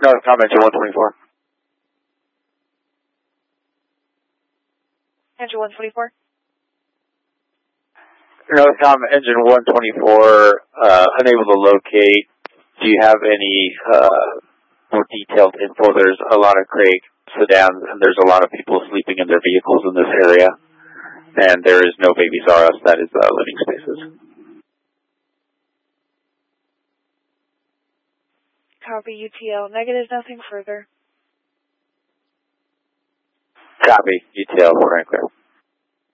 No, Tom, engine 124. Engine 124. No, Tom, engine 124, unable to locate. Do you have any more detailed info? There's a lot of Craig sedans, and there's a lot of people sleeping in their vehicles in this area, and there is no Babies R Us that is living spaces. Copy UTL. Negative, nothing further. Copy UTL, we're clear.